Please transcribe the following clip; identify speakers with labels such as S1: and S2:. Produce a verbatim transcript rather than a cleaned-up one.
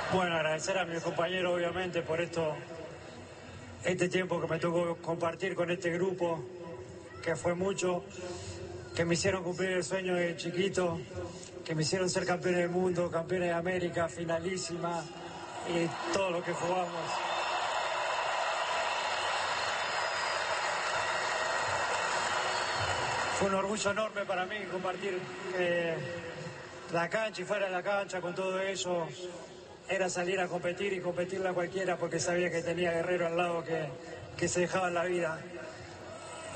S1: Bueno, agradecer a mis compañeros obviamente por esto, este tiempo que me tocó compartir con este grupo, que fue mucho, que me hicieron cumplir el sueño de chiquito, que me hicieron ser campeones del mundo, campeones de América, finalísima y todo lo que jugamos. Fue un orgullo enorme para mí compartir eh, la cancha y fuera de la cancha con todo eso. Era salir a competir y competirla a cualquiera porque sabía que tenía guerreros al lado que, que se dejaban la vida.